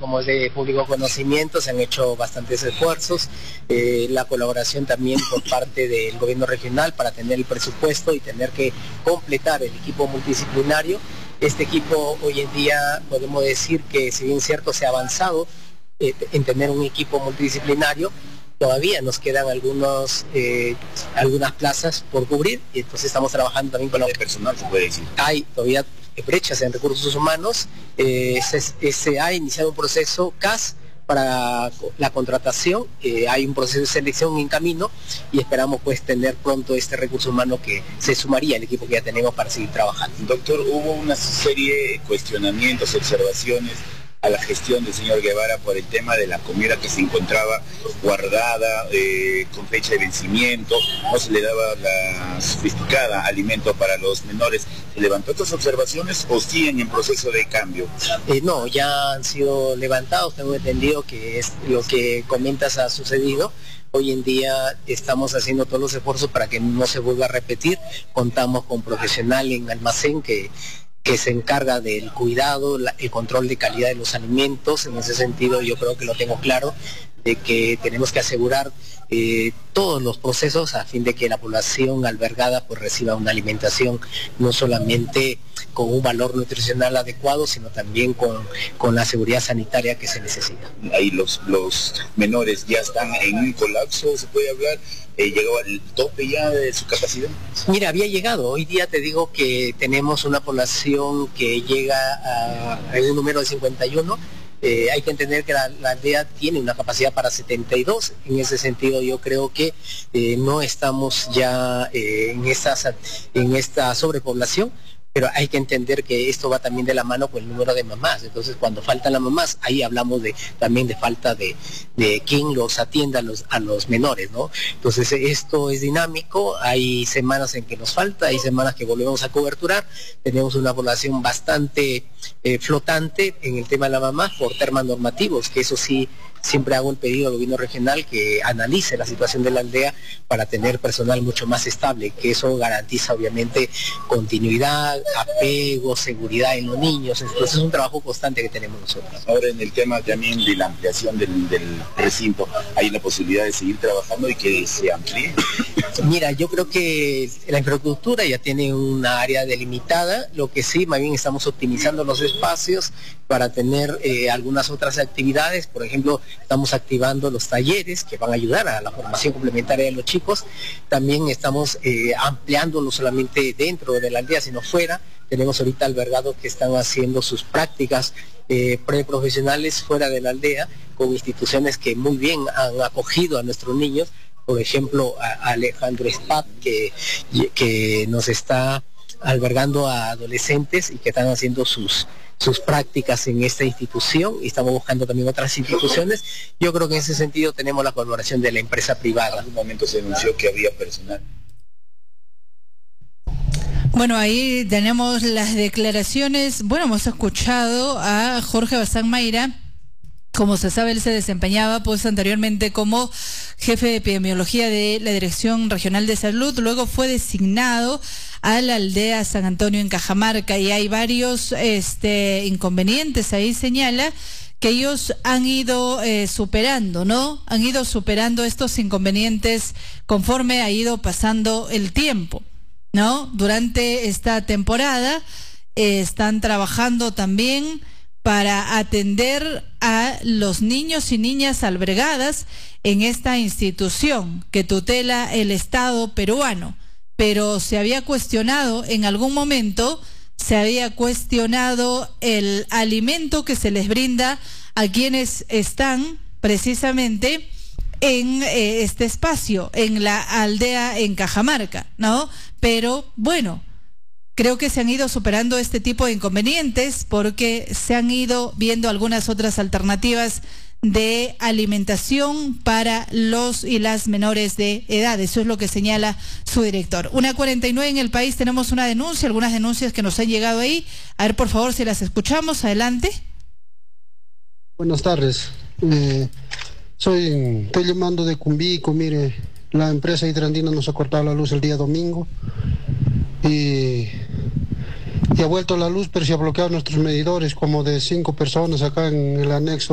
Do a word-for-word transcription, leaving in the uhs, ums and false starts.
como es de público conocimiento, se han hecho bastantes esfuerzos, eh, la colaboración también por parte del gobierno regional para tener el presupuesto y tener que completar el equipo multidisciplinario. Este equipo hoy en día podemos decir que, si bien cierto, se ha avanzado eh, en tener un equipo multidisciplinario, todavía nos quedan algunos eh, algunas plazas por cubrir, y entonces estamos trabajando también con el personal, se puede decir. Hay todavía brechas en recursos humanos, eh, se, se ha iniciado un proceso C A S para la contratación, eh, hay un proceso de selección en camino y esperamos pues tener pronto este recurso humano que se sumaría al equipo que ya tenemos para seguir trabajando. Doctor, hubo una serie de cuestionamientos, observaciones a la gestión del señor Guevara por el tema de la comida que se encontraba guardada, eh, con fecha de vencimiento, no se le daba la sofisticada alimento para los menores. ¿Se levantó estas observaciones o siguen en proceso de cambio? Eh, no, ya han sido levantados, tengo entendido que es lo que comentas ha sucedido. Hoy en día estamos haciendo todos los esfuerzos para que no se vuelva a repetir. Contamos con profesional en almacén que que se encarga del cuidado, la, el control de calidad de los alimentos. En ese sentido yo creo que lo tengo claro, de que tenemos que asegurar eh, todos los procesos a fin de que la población albergada pues reciba una alimentación no solamente con un valor nutricional adecuado, sino también con, con la seguridad sanitaria que se necesita. Ahí los, los menores ya están en un colapso, se puede hablar. Eh, ¿Llegó al tope ya de su capacidad? Mira, había llegado. Hoy día te digo que tenemos una población que llega a, a un número de cincuenta y uno. Eh, hay que entender que la, la aldea tiene una capacidad para setenta y dos. En ese sentido yo creo que eh, no estamos ya eh, en, estas, en esta sobrepoblación, pero hay que entender que esto va también de la mano con el número de mamás. Entonces cuando faltan las mamás, ahí hablamos de también de falta de, de quien los atienda a los, a los menores, ¿no? Entonces esto es dinámico, hay semanas en que nos falta, hay semanas que volvemos a coberturar. Tenemos una población bastante eh, flotante en el tema de la mamá por temas normativos, que eso sí, siempre hago el pedido al gobierno regional que analice la situación de la aldea para tener personal mucho más estable, que eso garantiza obviamente continuidad, apego, seguridad en los niños. Entonces es un trabajo constante que tenemos nosotros. Ahora, en el tema también de la ampliación del, del recinto, ¿hay la posibilidad de seguir trabajando y que se amplíe? Mira, yo creo que la infraestructura ya tiene una área delimitada, lo que sí, más bien estamos optimizando los espacios para tener eh, algunas otras actividades. Por ejemplo, estamos activando los talleres que van a ayudar a la formación complementaria de los chicos. También estamos eh, ampliando no solamente dentro de la aldea, sino fuera. Tenemos ahorita albergados que están haciendo sus prácticas eh, preprofesionales fuera de la aldea, con instituciones que muy bien han acogido a nuestros niños. Por ejemplo, a Alejandro Spat, que, que nos está albergando a adolescentes y que están haciendo sus, sus prácticas en esta institución, y estamos buscando también otras instituciones. Yo creo que en ese sentido tenemos la colaboración de la empresa privada. En algún momento se anunció que había personal. Bueno, ahí tenemos las declaraciones. Bueno, hemos escuchado a Jorge Bazán Mayra. Como se sabe, él se desempeñaba pues anteriormente como jefe de epidemiología de la Dirección Regional de Salud, luego fue designado a la aldea San Antonio en Cajamarca, y hay varios este, inconvenientes. Ahí señala que ellos han ido eh, superando, ¿no? Han ido superando estos inconvenientes conforme ha ido pasando el tiempo, ¿no? Durante esta temporada eh, están trabajando también para atender a los niños y niñas albergadas en esta institución que tutela el Estado peruano. Pero se había cuestionado en algún momento, se había cuestionado el alimento que se les brinda a quienes están precisamente en eh, este espacio, en la aldea en Cajamarca, ¿no? Pero bueno, creo que se han ido superando este tipo de inconvenientes porque se han ido viendo algunas otras alternativas de alimentación para los y las menores de edad. Eso es lo que señala su director. Una cuarenta y nueve en el país, tenemos una denuncia, algunas denuncias que nos han llegado ahí. A ver, por favor, si las escuchamos. Adelante. Buenas tardes. Eh, soy, estoy llamando de Cumbico. Mire, la empresa Hidrandina nos ha cortado la luz el día domingo. Y, y ha vuelto la luz, pero se ha bloqueado nuestros medidores, como de cinco personas acá en el anexo